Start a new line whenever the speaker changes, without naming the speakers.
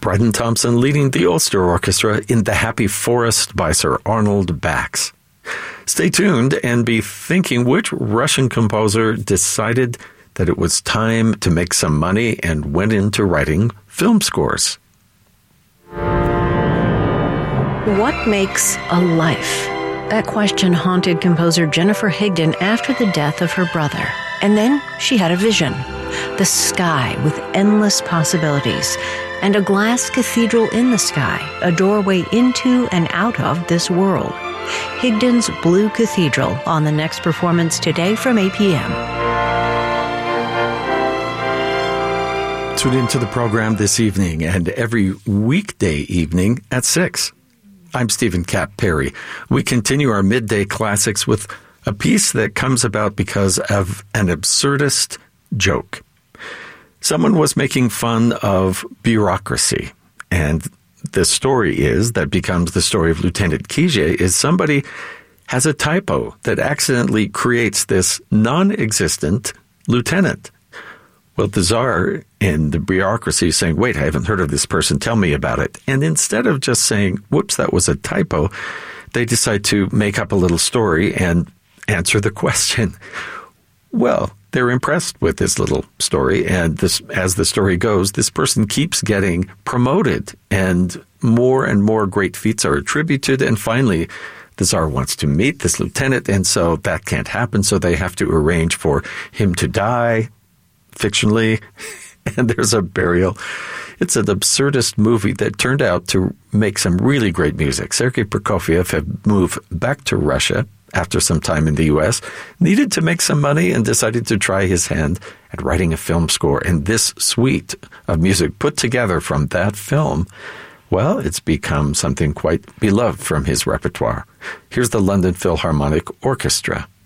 Bryden Thompson leading the Ulster Orchestra in The Happy Forest by Sir Arnold Bax. Stay tuned and be thinking which Russian composer decided that it was time to make some money and went into writing film scores.
What makes a life? That question haunted composer Jennifer Higdon after the death of her brother. And then she had a vision. The sky with endless possibilities. And a glass cathedral in the sky, a doorway into and out of this world. Higdon's Blue Cathedral on the next performance today from 8 p.m.
Tune into the program this evening and every weekday evening at 6. I'm Stephen Cap Perry. We continue our midday classics with a piece that comes about because of an absurdist joke. Someone was making fun of bureaucracy, and the story that becomes the story of Lieutenant Kijé is somebody has a typo that accidentally creates this non-existent lieutenant. Well, the Tsar in the bureaucracy is saying, wait, I haven't heard of this person, tell me about it. And instead of just saying, whoops, that was a typo, they decide to make up a little story and answer the question. Well, they're impressed with this little story, and as the story goes, this person keeps getting promoted, and more great feats are attributed, and finally, the Tsar wants to meet this lieutenant, and so that can't happen, so they have to arrange for him to die, fictionally, and there's a burial. It's an absurdist movie that turned out to make some really great music. Sergei Prokofiev had moved back to Russia after some time in the U.S., needed to make some money and decided to try his hand at writing a film score. And this suite of music put together from that film, well, it's become something quite beloved from his repertoire. Here's the London Philharmonic Orchestra.